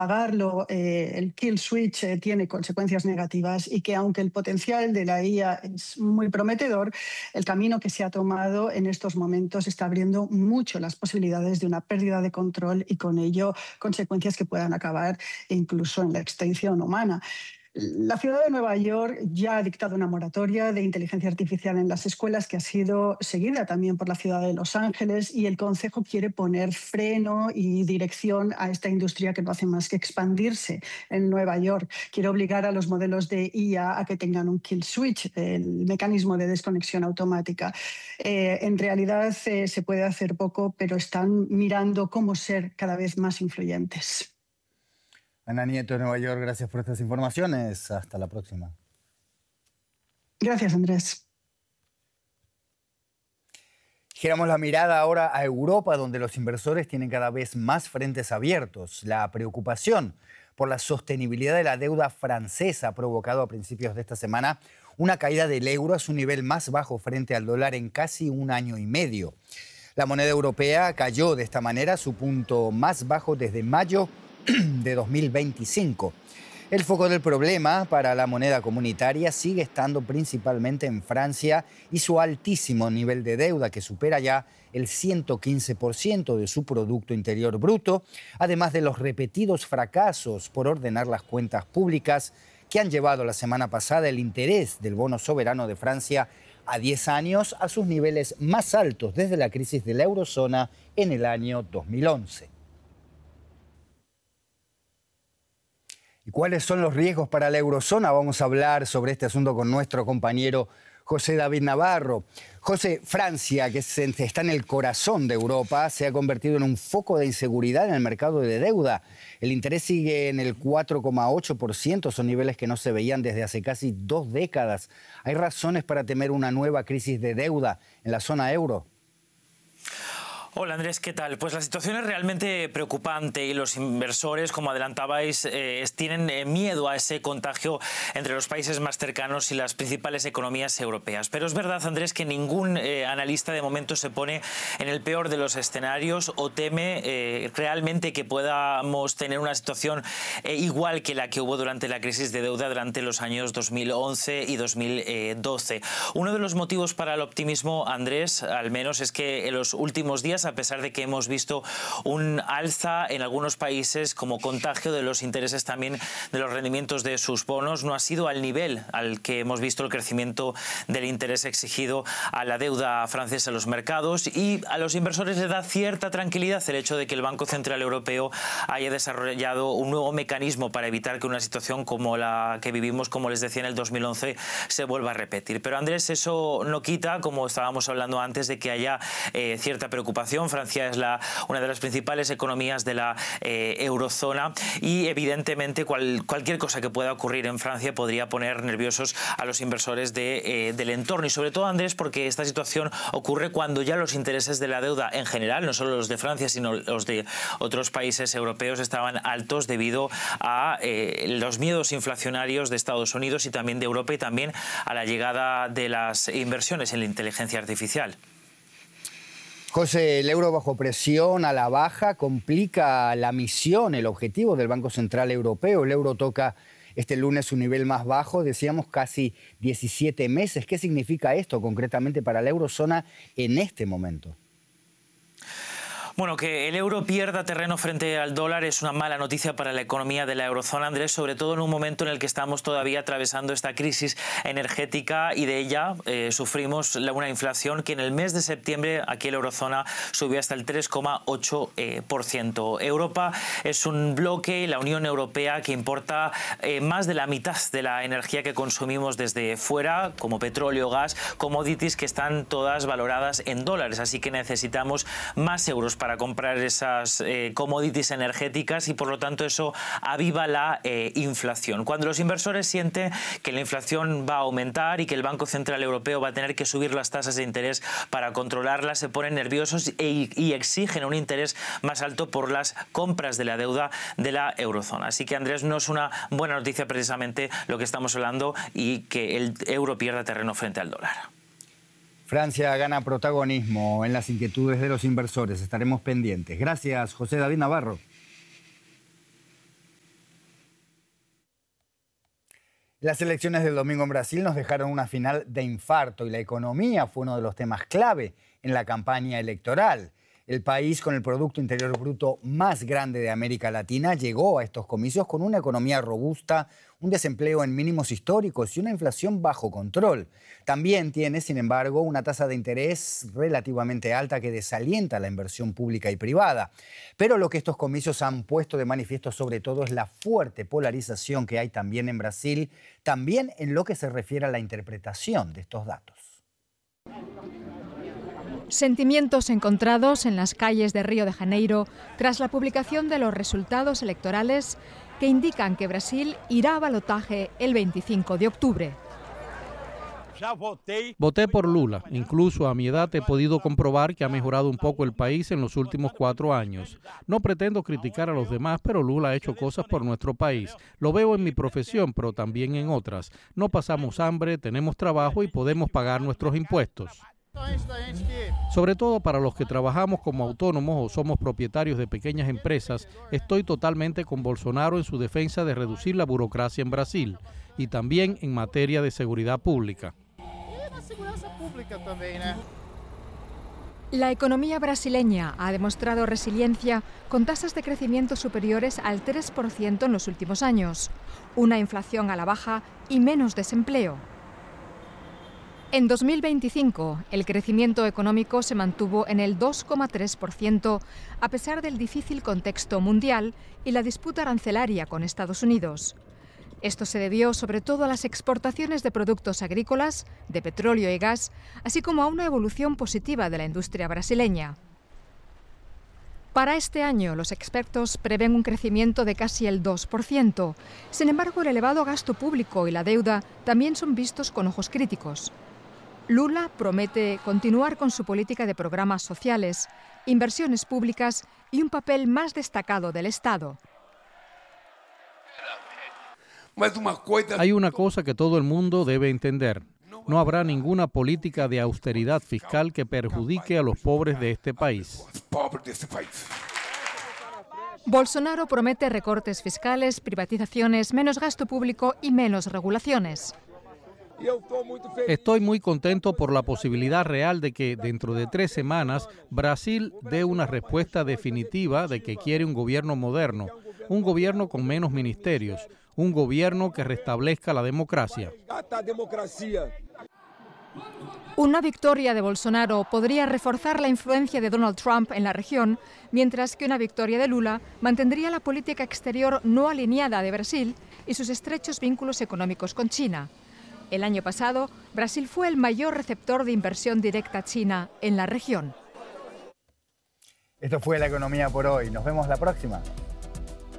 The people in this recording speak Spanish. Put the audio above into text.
apagarlo, el kill switch tiene consecuencias negativas y que aunque el potencial de la IA es muy prometedor, el camino que se ha tomado en estos momentos está abriendo mucho las posibilidades de una pérdida de control y con ello consecuencias que puedan acabar incluso en la extinción humana. La ciudad de Nueva York ya ha dictado una moratoria de inteligencia artificial en las escuelas que ha sido seguida también por la ciudad de Los Ángeles y el Concejo quiere poner freno y dirección a esta industria que no hace más que expandirse en Nueva York. Quiere obligar a los modelos de IA a que tengan un kill switch, el mecanismo de desconexión automática. En realidad se puede hacer poco, pero están mirando cómo ser cada vez más influyentes. Ana Nieto de Nueva York, gracias por estas informaciones. Hasta la próxima. Gracias, Andrés. Giramos la mirada ahora a Europa, donde los inversores tienen cada vez más frentes abiertos. La preocupación por la sostenibilidad de la deuda francesa ha provocado a principios de esta semana una caída del euro a su nivel más bajo frente al dólar en casi un año y medio. La moneda europea cayó de esta manera a su punto más bajo desde mayo de 2025. El foco del problema para la moneda comunitaria sigue estando principalmente en Francia y su altísimo nivel de deuda, que supera ya el 115% de su Producto Interior Bruto, además de los repetidos fracasos por ordenar las cuentas públicas que han llevado la semana pasada el interés del bono soberano de Francia a 10 años a sus niveles más altos desde la crisis de la eurozona en el año 2011. ¿Y cuáles son los riesgos para la eurozona? Vamos a hablar sobre este asunto con nuestro compañero José David Navarro. José, Francia, que está en el corazón de Europa, se ha convertido en un foco de inseguridad en el mercado de deuda. El interés sigue en el 4,8%, son niveles que no se veían desde hace casi 2 décadas. ¿Hay razones para temer una nueva crisis de deuda en la zona euro? Hola Andrés, ¿qué tal? Pues la situación es realmente preocupante y los inversores, como adelantabais, tienen miedo a ese contagio entre los países más cercanos y las principales economías europeas. Pero es verdad, Andrés, que ningún analista de momento se pone en el peor de los escenarios o teme realmente que podamos tener una situación igual que la que hubo durante la crisis de deuda durante los años 2011 y 2012. Uno de los motivos para el optimismo, Andrés, al menos, es que en los últimos días, a pesar de que hemos visto un alza en algunos países como contagio de los intereses también de los rendimientos de sus bonos, no ha sido al nivel al que hemos visto el crecimiento del interés exigido a la deuda francesa en los mercados, y a los inversores les da cierta tranquilidad el hecho de que el Banco Central Europeo haya desarrollado un nuevo mecanismo para evitar que una situación como la que vivimos, como les decía, en el 2011 se vuelva a repetir. Pero Andrés, eso no quita, como estábamos hablando antes, de que haya cierta preocupación. Francia es una de las principales economías de la eurozona y evidentemente cualquier cosa que pueda ocurrir en Francia podría poner nerviosos a los inversores del entorno. Y sobre todo, Andrés, porque esta situación ocurre cuando ya los intereses de la deuda en general, no solo los de Francia, sino los de otros países europeos, estaban altos debido a los miedos inflacionarios de Estados Unidos y también de Europa, y también a la llegada de las inversiones en la inteligencia artificial. José, el euro bajo presión a la baja complica la misión, el objetivo del Banco Central Europeo. El euro toca este lunes su nivel más bajo, decíamos casi 17 meses. ¿Qué significa esto concretamente para la eurozona en este momento? Bueno, que el euro pierda terreno frente al dólar es una mala noticia para la economía de la eurozona, Andrés, sobre todo en un momento en el que estamos todavía atravesando esta crisis energética y de ella sufrimos una inflación que en el mes de septiembre aquí en la eurozona subió hasta el 3,8%. Europa es un bloque, la Unión Europea, que importa más de la mitad de la energía que consumimos desde fuera, como petróleo, gas, commodities que están todas valoradas en dólares. Así que necesitamos más euros para comprar esas commodities energéticas y por lo tanto eso aviva la inflación. Cuando los inversores sienten que la inflación va a aumentar y que el Banco Central Europeo va a tener que subir las tasas de interés para controlarla, se ponen nerviosos y exigen un interés más alto por las compras de la deuda de la eurozona. Así que, Andrés, no es una buena noticia precisamente lo que estamos hablando y que el euro pierda terreno frente al dólar. Francia gana protagonismo en las inquietudes de los inversores. Estaremos pendientes. Gracias, José David Navarro. Las elecciones del domingo en Brasil nos dejaron una final de infarto y la economía fue uno de los temas clave en la campaña electoral. El país con el Producto Interior Bruto más grande de América Latina llegó a estos comicios con una economía robusta, un desempleo en mínimos históricos y una inflación bajo control. También tiene, sin embargo, una tasa de interés relativamente alta que desalienta la inversión pública y privada. Pero lo que estos comicios han puesto de manifiesto sobre todo es la fuerte polarización que hay también en Brasil, también en lo que se refiere a la interpretación de estos datos. Sentimientos encontrados en las calles de Río de Janeiro tras la publicación de los resultados electorales que indican que Brasil irá a balotaje el 25 de octubre. Voté por Lula. Incluso a mi edad he podido comprobar que ha mejorado un poco el país en los últimos 4 años. No pretendo criticar a los demás, pero Lula ha hecho cosas por nuestro país. Lo veo en mi profesión, pero también en otras. No pasamos hambre, tenemos trabajo y podemos pagar nuestros impuestos. Sobre todo para los que trabajamos como autónomos o somos propietarios de pequeñas empresas, estoy totalmente con Bolsonaro en su defensa de reducir la burocracia en Brasil y también en materia de seguridad pública. La economía brasileña ha demostrado resiliencia con tasas de crecimiento superiores al 3% en los últimos años, una inflación a la baja y menos desempleo. En 2025, el crecimiento económico se mantuvo en el 2,3% a pesar del difícil contexto mundial y la disputa arancelaria con Estados Unidos. Esto se debió sobre todo a las exportaciones de productos agrícolas, de petróleo y gas, así como a una evolución positiva de la industria brasileña. Para este año, los expertos prevén un crecimiento de casi el 2%. Sin embargo, el elevado gasto público y la deuda también son vistos con ojos críticos. Lula promete continuar con su política de programas sociales, inversiones públicas y un papel más destacado del Estado. Hay una cosa que todo el mundo debe entender. No habrá ninguna política de austeridad fiscal que perjudique a los pobres de este país. Bolsonaro promete recortes fiscales, privatizaciones, menos gasto público y menos regulaciones. Estoy muy contento por la posibilidad real de que dentro de 3 semanas Brasil dé una respuesta definitiva de que quiere un gobierno moderno, un gobierno con menos ministerios, un gobierno que restablezca la democracia. Una victoria de Bolsonaro podría reforzar la influencia de Donald Trump en la región, mientras que una victoria de Lula mantendría la política exterior no alineada de Brasil y sus estrechos vínculos económicos con China. El año pasado, Brasil fue el mayor receptor de inversión directa china en la región. Esto fue La Economía por hoy. Nos vemos la próxima.